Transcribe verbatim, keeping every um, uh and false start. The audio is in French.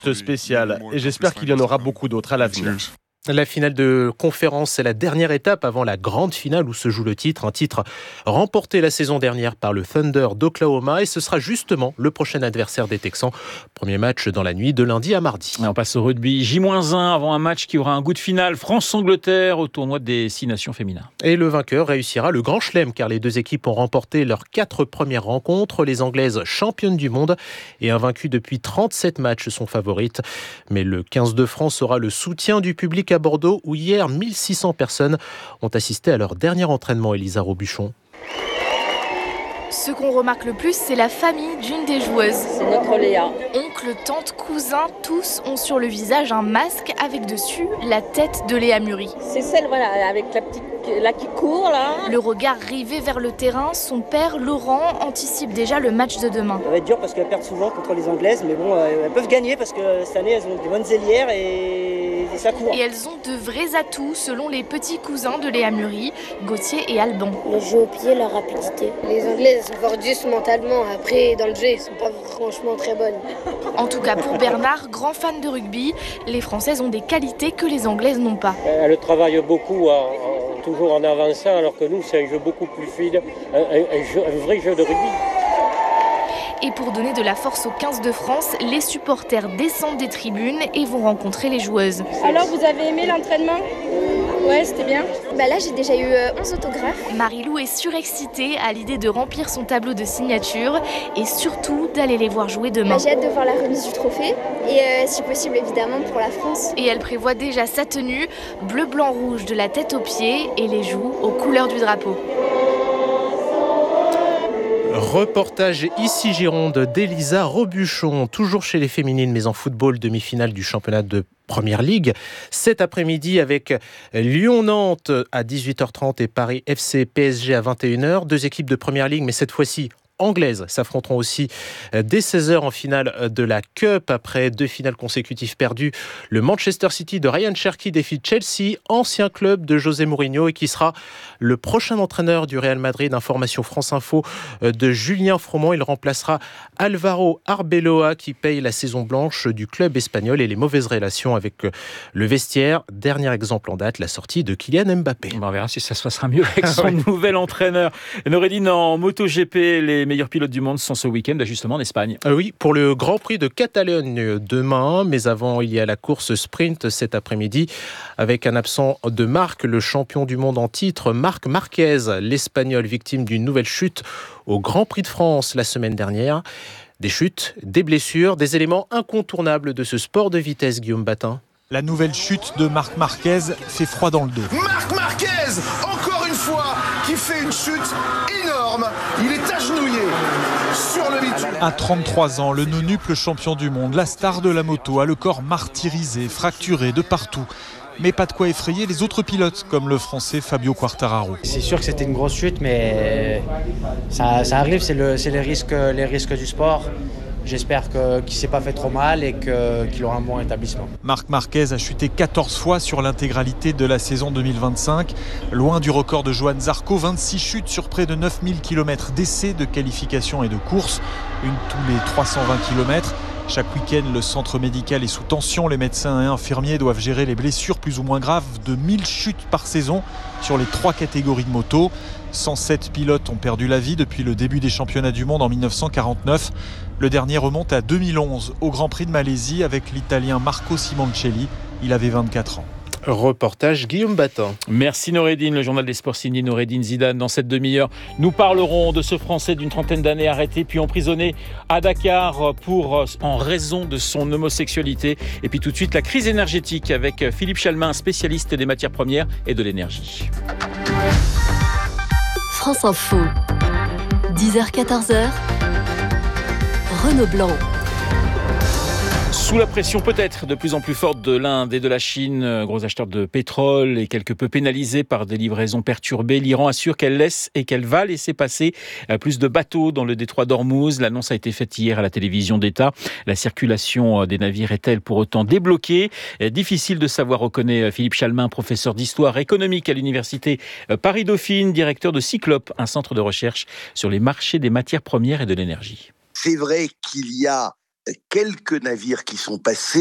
spécial et j'espère qu'il y en aura beaucoup d'autres à l'avenir. La finale de conférence, c'est la dernière étape avant la grande finale où se joue le titre. Un titre remporté la saison dernière par le Thunder d'Oklahoma et ce sera justement le prochain adversaire des Texans. Premier match dans la nuit de lundi à mardi. Et on passe au rugby. J moins un avant un match qui aura un goût de finale. France-Angleterre au tournoi des Six Nations féminins. Et le vainqueur réussira le grand chelem car les deux équipes ont remporté leurs quatre premières rencontres. Les Anglaises championnes du monde et invaincues depuis trente-sept matchs sont favorites. Mais le quinze de France aura le soutien du public à Bordeaux où hier mille six cents personnes ont assisté à leur dernier entraînement. Elisa Robuchon. Ce qu'on remarque le plus, c'est la famille d'une des joueuses. C'est notre Léa. Oncle, tante, cousin, tous ont sur le visage un masque avec dessus la tête de Léa Muri. C'est celle voilà, avec la petite là qui court là. Le regard rivé vers le terrain, son père Laurent anticipe déjà le match de demain. Ça va être dur parce qu'elles perdent souvent contre les Anglaises, mais bon, euh, elles peuvent gagner parce que cette année elles ont des bonnes ailières et, et ça court. Et elles ont de vrais atouts selon les petits cousins de Léa Muri, Gauthier et Alban. Le jeu au pied, la rapidité. Les Anglaises sont fortes juste mentalement, après dans le jeu elles sont pas franchement très bonnes. En tout cas pour Bernard, grand fan de rugby, les Françaises ont des qualités que les Anglaises n'ont pas. Elles travaillent beaucoup en, en, toujours en avançant alors que nous c'est un jeu beaucoup plus fluide, un, un, un, jeu, un vrai jeu de rugby. Et pour donner de la force au quinze de France, les supporters descendent des tribunes et vont rencontrer les joueuses. Alors vous avez aimé l'entraînement ? Ouais, c'était bien. Bah là, j'ai déjà eu onze autographes. Marie-Lou est surexcitée à l'idée de remplir son tableau de signature et surtout d'aller les voir jouer demain. Bah, j'ai hâte de voir la remise du trophée et euh, si possible évidemment pour la France. Et elle prévoit déjà sa tenue, bleu, blanc, rouge de la tête aux pieds et les joues aux couleurs du drapeau. Reportage ici Gironde d'Elisa Robuchon, toujours chez les féminines mais en football, demi-finale du championnat de Première Ligue. Cet après-midi avec Lyon-Nantes à dix-huit heures trente et Paris F C P S G à vingt et une heures. Deux équipes de Première Ligue mais cette fois-ci anglaises s'affronteront aussi dès seize heures en finale de la Cup. Après deux finales consécutives perdues, le Manchester City de Ryan Cherky défie Chelsea, ancien club de José Mourinho et qui sera le prochain entraîneur du Real Madrid. Information France Info de Julien Froment. Il remplacera Alvaro Arbeloa qui paye la saison blanche du club espagnol et les mauvaises relations avec le vestiaire. Dernier exemple en date, la sortie de Kylian Mbappé. On verra si ça se passera mieux avec son oui. nouvel entraîneur. Noureddin, en MotoGP, les meilleurs pilotes du monde sont ce week-end d'ajustement en Espagne. Euh, oui, pour le Grand Prix de Catalogne demain, mais avant, il y a la course sprint cet après-midi avec un absent de marque, le champion du monde en titre, Marc Marquez, l'Espagnol victime d'une nouvelle chute au Grand Prix de France la semaine dernière. Des chutes, des blessures, des éléments incontournables de ce sport de vitesse, Guillaume Batin. La nouvelle chute de Marc Marquez fait froid dans le dos. Marc Marquez, encore une fois, qui fait une chute énorme. Il est agenouillé sur le bitume. À trente-trois ans, le nonuple champion du monde, la star de la moto, a le corps martyrisé, fracturé de partout. Mais pas de quoi effrayer les autres pilotes, comme le français Fabio Quartararo. C'est sûr que c'était une grosse chute, mais ça, ça arrive, c'est, le, c'est les, risques, les risques du sport. J'espère que, qu'il ne s'est pas fait trop mal et que, qu'il aura un bon établissement. Marc Marquez a chuté quatorze fois sur l'intégralité de la saison deux mille vingt-cinq. Loin du record de Johan Zarco, vingt-six chutes sur près de neuf mille kilomètres d'essais, de qualification et de course. Une tous les trois cent vingt kilomètres. Chaque week-end, le centre médical est sous tension. Les médecins et infirmiers doivent gérer les blessures plus ou moins graves de mille chutes par saison sur les trois catégories de moto. cent sept pilotes ont perdu la vie depuis le début des championnats du monde en dix-neuf cent quarante-neuf. Le dernier remonte à deux mille onze au Grand Prix de Malaisie avec l'Italien Marco Simoncelli. Il avait vingt-quatre ans. Reportage Guillaume Batin. Merci Noureddin, le journal des sports signé Noureddin Zidane. Dans cette demi-heure, nous parlerons de ce Français d'une trentaine d'années arrêté puis emprisonné à Dakar pour, en raison de son homosexualité. Et puis tout de suite, la crise énergétique avec Philippe Chalmin, spécialiste des matières premières et de l'énergie. France Info, dix heures quatorze heures, Renaud Blanc. Sous la pression peut-être de plus en plus forte de l'Inde et de la Chine, gros acheteurs de pétrole et quelque peu pénalisés par des livraisons perturbées, l'Iran assure qu'elle laisse et qu'elle va laisser passer plus de bateaux dans le détroit d'Ormuz. L'annonce a été faite hier à la télévision d'État. La circulation des navires est-elle pour autant débloquée ? Difficile de savoir, reconnaît Philippe Chalmin, professeur d'histoire économique à l'université Paris-Dauphine, directeur de Cyclope, un centre de recherche sur les marchés des matières premières et de l'énergie. C'est vrai qu'il y a quelques navires qui sont passés